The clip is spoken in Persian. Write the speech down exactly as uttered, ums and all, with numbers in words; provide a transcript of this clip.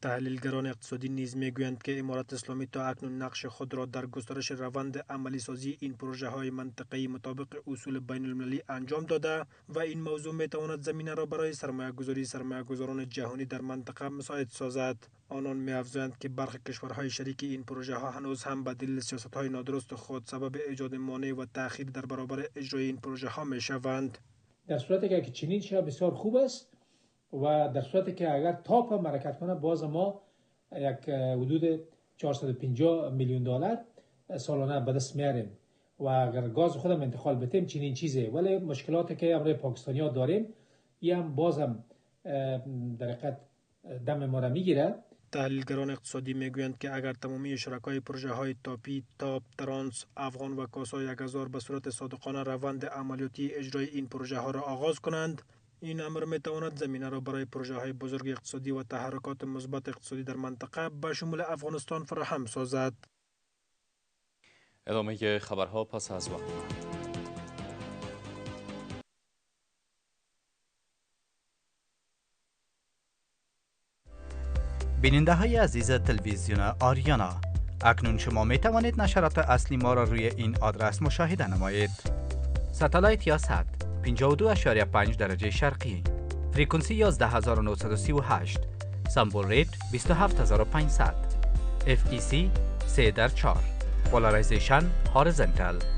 تحلیلگران اقتصادی نیز میگویند که امارت اسلامی تا اکنون نقش خود را در گسترش روند عملی سازی این پروژه های منطقه‌ای مطابق اصول بین المللی انجام داده و این موضوع میتواند زمینه را برای سرمایه گذاری سرمایه گذاران جهانی در منطقه مساعد سازد. آنان می‌افزایند که برخی کشورهای شریک این پروژه ها هنوز هم به دلیل سیاست‌های نادرست خود سبب ایجاد مانع و تأخیر در برابر اجرای این پروژه ها می‌شوند. در صورتی که چنین شه بسیار خوب است و در صورتی که اگر تاپ هم حرکت کنه باز ما یک حدود چهارصد و پنجاه میلیون دلار سالانه به دست میاریم و اگر گاز خودم انتقال بدیم چنین چیزه. ولی مشکلاتی که امروز پاکستانی‌ها داریم این هم باز هم در حقیقت دم ما را میگیره. تحلیلگران اقتصادی میگویند که اگر تمامی شرکای پروژه های تاپی، تاپ، ترانس، افغان و کاسا یک هزار به صورت صادقانه روند عملیاتی اجرای این پروژه ها را آغاز کنند، این امر میتواند زمینه را برای پروژه های بزرگ اقتصادی و تحرکات مثبت اقتصادی در منطقه به شمول افغانستان فراهم سازد. ادامه خبرها پس از وقت. بیننده های عزیز تلویزیون آریانا، اکنون شما می توانید نشرات اصلی ما را روی این آدرس مشاهده نمایید. ستالایت یا سات پنجاه و دو اشاریه پنج درجه شرقی، فرکانسی یازده هزار و نهصد و سی و هشت، سامبل ریت بیست و هفت هزار و پانصد، اف ای سی سه در چهار، پولارایزیشن هورایزونتال.